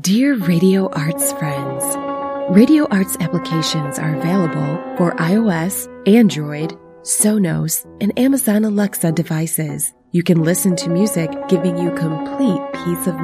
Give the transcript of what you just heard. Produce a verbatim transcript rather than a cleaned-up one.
Dear Radio Arts friends, Radio Arts applications are available for iOS, Android, Sonos, and Amazon Alexa devices. You can listen to music giving you complete peace of mind.